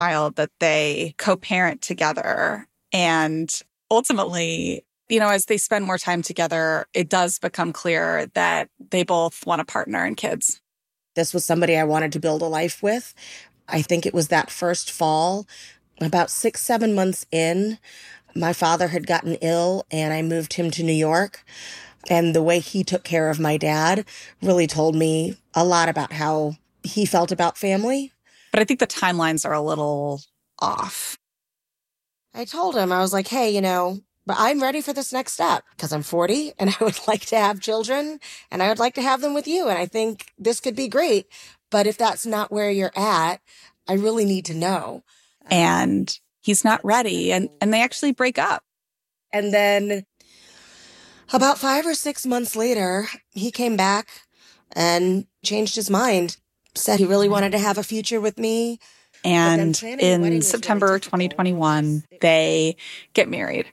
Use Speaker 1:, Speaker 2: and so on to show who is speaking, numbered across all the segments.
Speaker 1: child that they co-parent together. And ultimately, as they spend more time together, it does become clear that they both want a partner and kids.
Speaker 2: This was somebody I wanted to build a life with. I think it was that first fall, about 6-7 months in, my father had gotten ill and I moved him to New York. And the way he took care of my dad really told me a lot about how he felt about family.
Speaker 1: But I think the timelines are a little off.
Speaker 2: I told him, I was like, hey, but I'm ready for this next step because I'm 40 and I would like to have children and I would like to have them with you. And I think this could be great. But if that's not where you're at, I really need to know.
Speaker 1: And he's not ready. And they actually break up.
Speaker 2: And then about 5 or 6 months later, he came back and changed his mind, said he really wanted to have a future with me.
Speaker 1: And in September 2021, they get married.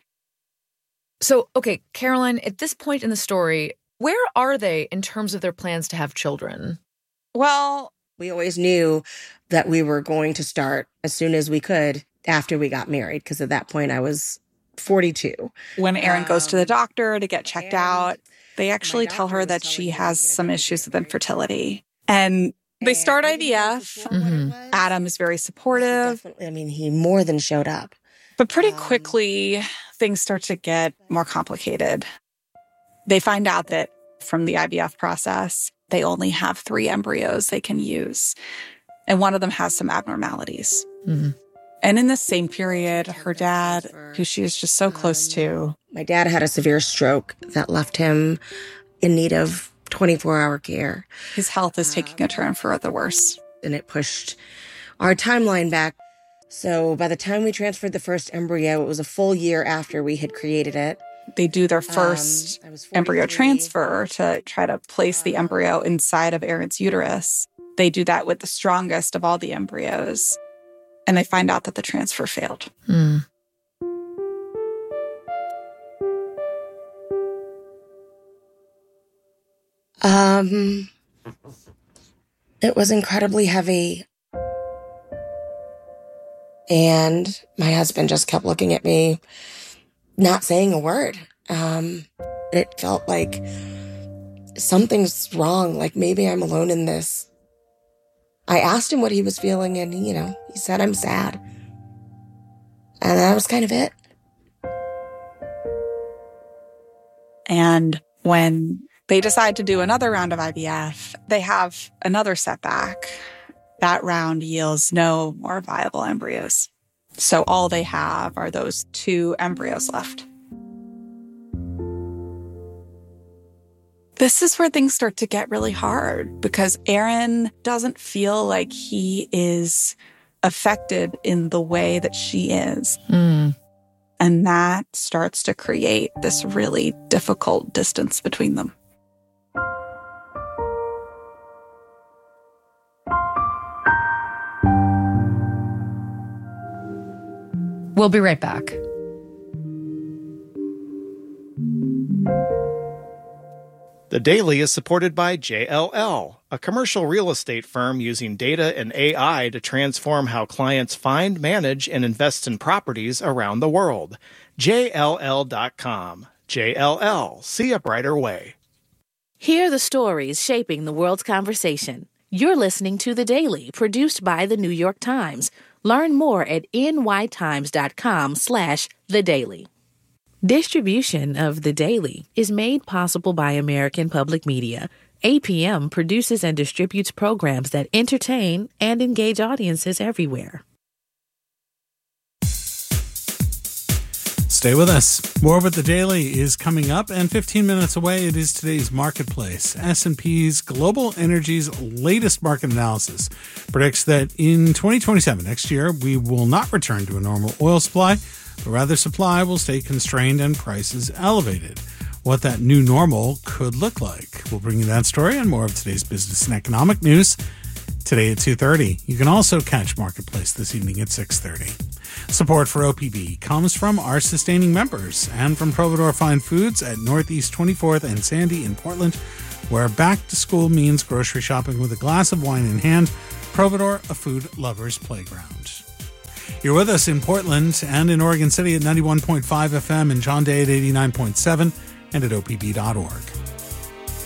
Speaker 3: So, okay, Caroline, at this point in the story, where are they in terms of their plans to have children?
Speaker 1: Well,
Speaker 2: we always knew that we were going to start as soon as we could after we got married, because at that point I was 42.
Speaker 1: When Erin goes to the doctor to get checked out, they actually tell her that she has some issues with infertility. And they start IVF.
Speaker 3: Mm-hmm.
Speaker 1: Adam is very supportive.
Speaker 2: He more than showed up.
Speaker 1: But pretty quickly, things start to get more complicated. They find out that from the IVF process, they only have 3 embryos they can use. And one of them has some abnormalities.
Speaker 3: Mm-hmm.
Speaker 1: And in the same period, her dad, who she is just so close to.
Speaker 2: My dad had a severe stroke that left him in need of 24-hour care.
Speaker 1: His health is taking a turn for the worse.
Speaker 2: And it pushed our timeline back. So by the time we transferred the first embryo, it was a full year after we had created it.
Speaker 1: They do their first embryo transfer to try to place the embryo inside of Erin's uterus. They do that with the strongest of all the embryos. And they find out that the transfer failed.
Speaker 3: Mm.
Speaker 2: It was incredibly heavy. And my husband just kept looking at me, not saying a word. It felt like something's wrong, like maybe I'm alone in this. I asked him what he was feeling, and, he said, I'm sad. And that was kind of it.
Speaker 1: And when they decide to do another round of IVF, they have another setback. That round yields no more viable embryos. So all they have are those 2 embryos left. This is where things start to get really hard because Erin doesn't feel like he is affected in the way that she is.
Speaker 3: Mm.
Speaker 1: And that starts to create this really difficult distance between them.
Speaker 3: We'll be right back.
Speaker 4: The Daily is supported by JLL, a commercial real estate firm using data and AI to transform how clients find, manage, and invest in properties around the world. JLL.com. JLL. See a brighter way.
Speaker 5: Hear the stories shaping the world's conversation. You're listening to The Daily, produced by The New York Times. Learn more at nytimes.com/The Daily. Distribution of The Daily is made possible by American Public Media. APM produces and distributes programs that entertain and engage audiences everywhere.
Speaker 6: Stay with us. More with The Daily is coming up, and 15 minutes away, it is today's marketplace. S&P's Global Energy's latest market analysis predicts that in 2027, next year, we will not return to a normal oil supply, but rather supply will stay constrained and prices elevated. What that new normal could look like. We'll bring you that story and more of today's business and economic news today at 2:30. You can also catch Marketplace this evening at 6:30. Support for OPB comes from our sustaining members and from Providore Fine Foods at Northeast 24th and Sandy in Portland, where back to school means grocery shopping with a glass of wine in hand. Providore, a food lover's playground. You're with us in Portland and in Oregon City at 91.5 FM, and John Day at 89.7 and at opb.org.